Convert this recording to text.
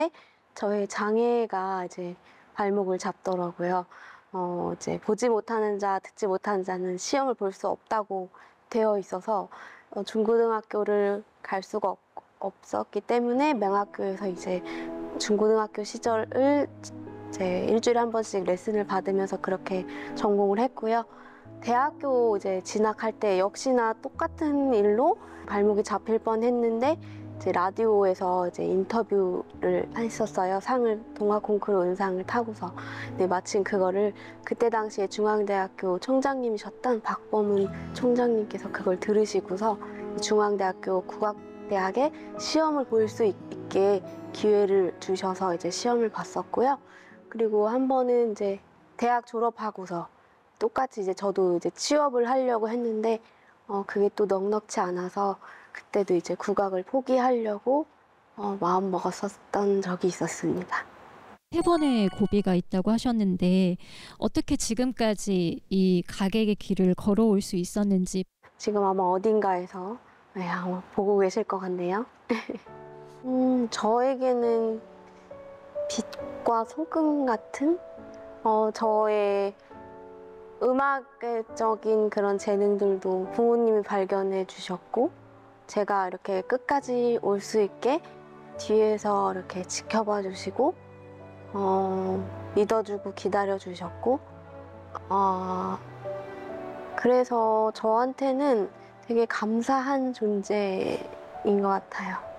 저의 장애가 이제 발목을 잡더라고요. 이제 보지 못하는 자, 듣지 못하는 자는 시험을 볼 수 없다고 되어 있어서 중고등학교를 갈 수가 없었기 때문에 명학교에서 이제 중고등학교 시절을 이제 일주일에 한 번씩 레슨을 받으면서 그렇게 전공을 했고요. 대학교 이제 진학할 때 역시나 똑같은 일로 발목이 잡힐 뻔했는데 이제 라디오에서 이제 인터뷰를 했었어요. 동아 콩쿠르 은상을 타고서. 근데 마침 그거를 그때 당시에 중앙대학교 총장님이셨던 박범은 총장님께서 그걸 들으시고서 중앙대학교 국악대학에 시험을 볼 수 있게 기회를 주셔서 이제 시험을 봤었고요. 그리고 한 번은 이제 대학 졸업하고서 똑같이 이제 저도 이제 취업을 하려고 했는데 그게 또 넉넉지 않아서 그때도 이제 국악을 포기하려고 마음 먹었었던 적이 있었습니다. 3번의 고비가 있다고 하셨는데 어떻게 지금까지 이 가객의 길을 걸어올 수 있었는지. 지금 아마 어딘가에서 아마 보고 계실 것 같네요. 저에게는 빛과 손금 같은 저의 음악적인 그런 재능들도 부모님이 발견해 주셨고 제가 이렇게 끝까지 올 수 있게 뒤에서 이렇게 지켜봐 주시고 믿어주고 기다려 주셨고 그래서 저한테는 되게 감사한 존재인 것 같아요.